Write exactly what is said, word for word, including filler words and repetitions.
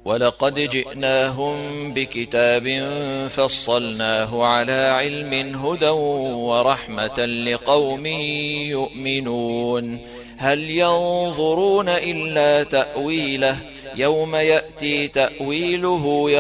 ولقد جئناهم بكتاب فصلناه على علم هدى ورحمة لقوم يؤمنون هل ينظرون إلا تأويله يوم يأتي تأويله